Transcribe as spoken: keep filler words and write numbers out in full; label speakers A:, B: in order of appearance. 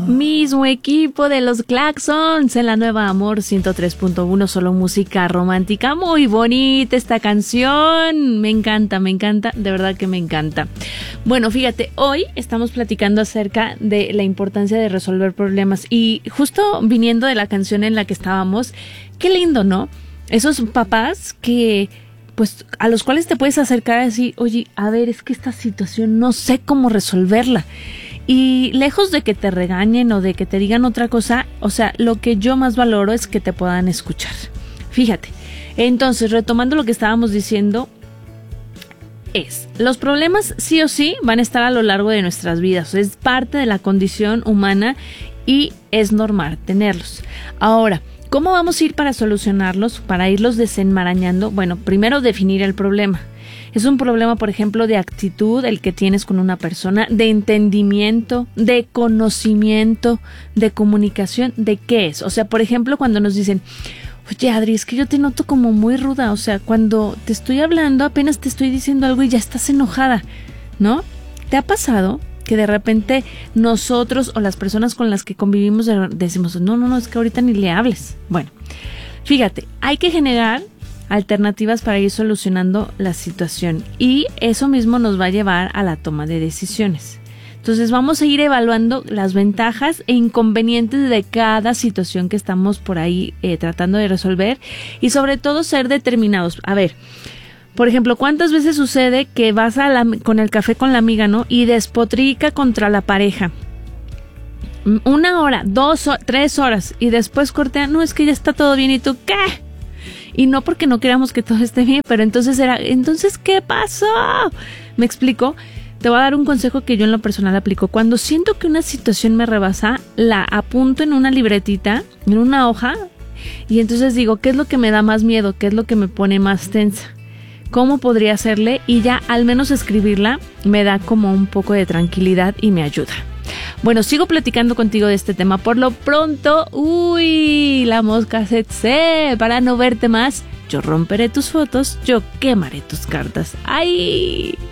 A: Mismo equipo de los Claxons en la nueva Amor ciento tres punto uno, solo música romántica. Muy bonita esta canción. Me encanta, me encanta, de verdad que me encanta. Bueno, fíjate, hoy estamos platicando acerca de la importancia de resolver problemas y justo viniendo de la canción en la que estábamos, qué lindo, ¿no? Esos papás que, pues, a los cuales te puedes acercar y decir, oye, a ver, es que esta situación no sé cómo resolverla. Y lejos de que te regañen o de que te digan otra cosa, o sea, lo que yo más valoro es que te puedan escuchar. Fíjate, entonces, retomando lo que estábamos diciendo, es, los problemas sí o sí van a estar a lo largo de nuestras vidas, es parte de la condición humana y es normal tenerlos. Ahora, ¿cómo vamos a ir para solucionarlos, para irlos desenmarañando? Bueno, primero definir el problema. Es un problema, por ejemplo, de actitud, el que tienes con una persona, de entendimiento, de conocimiento, de comunicación, ¿de qué es? O sea, por ejemplo, cuando nos dicen, oye, Adri, es que yo te noto como muy ruda, o sea, cuando te estoy hablando, apenas te estoy diciendo algo y ya estás enojada, ¿no? ¿Te ha pasado que de repente nosotros o las personas con las que convivimos decimos, no, no, no, es que ahorita ni le hables? Bueno, fíjate, hay que generar alternativas para ir solucionando la situación y eso mismo nos va a llevar a la toma de decisiones. Entonces vamos a ir evaluando las ventajas e inconvenientes de cada situación que estamos por ahí eh, tratando de resolver y sobre todo ser determinados. A ver, por ejemplo, ¿cuántas veces sucede que vas a la, con el café con la amiga, ¿no? Y despotrica contra la pareja? Una hora, dos, tres horas y después cortea, no, es que ya está todo bien y tú, ¿qué? Y no porque no queramos que todo esté bien, pero entonces era, entonces, ¿qué pasó? ¿Me explico? Te voy a dar un consejo que yo en lo personal aplico. Cuando siento que una situación me rebasa, la apunto en una libretita, en una hoja, y entonces digo, ¿qué es lo que me da más miedo? ¿Qué es lo que me pone más tensa? ¿Cómo podría hacerle? Y ya al menos escribirla me da como un poco de tranquilidad y me ayuda. Bueno, sigo platicando contigo de este tema. Por lo pronto, uy, la mosca se tse, para no verte más, yo romperé tus fotos, yo quemaré tus cartas. ¡Ay!